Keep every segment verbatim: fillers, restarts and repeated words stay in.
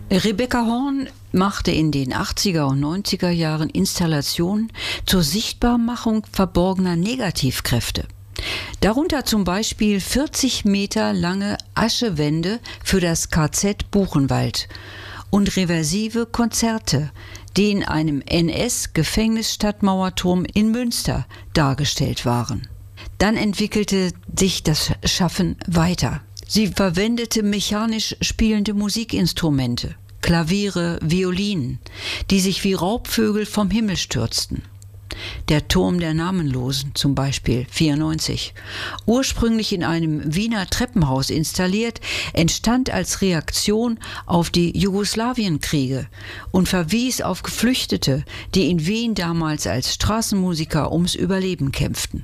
Rebecca Horn machte in den achtziger und neunziger Jahren Installationen zur Sichtbarmachung verborgener Negativkräfte. Darunter zum Beispiel vierzig Meter lange Aschewände für das K Z Buchenwald und reversive Konzerte, die in einem N S-Gefängnisstadtmauerturm in Münster dargestellt waren. Dann entwickelte sich das Schaffen weiter. Sie verwendete mechanisch spielende Musikinstrumente, Klaviere, Violinen, die sich wie Raubvögel vom Himmel stürzten. Der Turm der Namenlosen zum Beispiel, vierundneunzig, ursprünglich in einem Wiener Treppenhaus installiert, entstand als Reaktion auf die Jugoslawienkriege und verwies auf Geflüchtete, die in Wien damals als Straßenmusiker ums Überleben kämpften.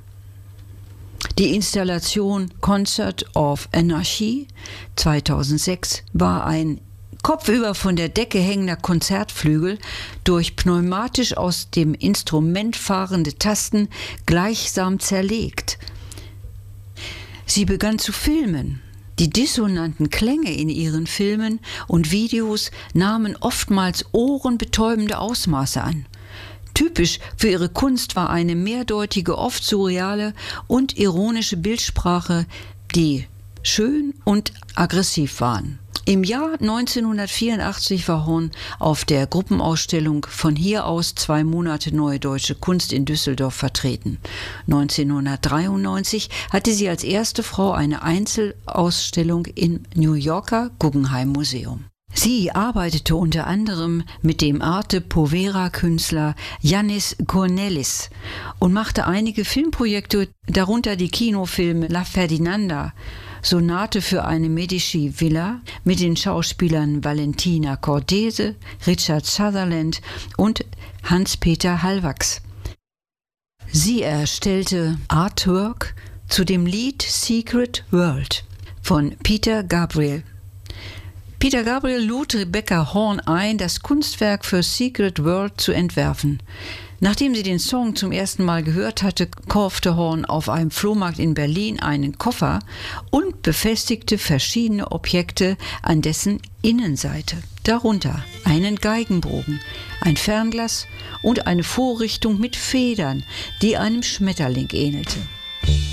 Die Installation Concert of Anarchy zweitausendsechs war ein kopfüber von der Decke hängender Konzertflügel durch pneumatisch aus dem Instrument fahrende Tasten gleichsam zerlegt. Sie begann zu filmen. Die dissonanten Klänge in ihren Filmen und Videos nahmen oftmals ohrenbetäubende Ausmaße an. Typisch für ihre Kunst war eine mehrdeutige, oft surreale und ironische Bildsprache, die schön und aggressiv waren. Im Jahr neunzehnhundertvierundachtzig war Horn auf der Gruppenausstellung Von hier aus zwei Monate Neue Deutsche Kunst in Düsseldorf vertreten. neunzehnhundertdreiundneunzig hatte sie als erste Frau eine Einzelausstellung im New Yorker Guggenheim Museum. Sie arbeitete unter anderem mit dem Arte Povera-Künstler Yannis Kournelis und machte einige Filmprojekte, darunter die Kinofilme La Ferdinanda, Sonate für eine Medici-Villa mit den Schauspielern Valentina Cortese, Richard Sutherland und Hans-Peter Hallwachs. Sie erstellte Artwork zu dem Lied Secret World von Peter Gabriel. Peter Gabriel lud Rebecca Horn ein, das Kunstwerk für Secret World zu entwerfen. Nachdem sie den Song zum ersten Mal gehört hatte, kaufte Horn auf einem Flohmarkt in Berlin einen Koffer und befestigte verschiedene Objekte an dessen Innenseite. Darunter einen Geigenbogen, ein Fernglas und eine Vorrichtung mit Federn, die einem Schmetterling ähnelte.